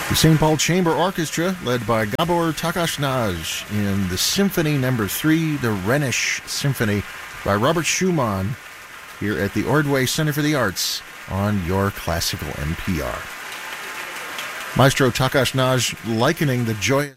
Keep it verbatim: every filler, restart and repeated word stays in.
The Saint Paul Chamber Orchestra, led by Gabor Takasnaj in the Symphony Number Three, the Rhenish Symphony by Robert Schumann, here at the Ordway Center for the Arts on your classical N P R. Maestro Takasnaj likening the joyous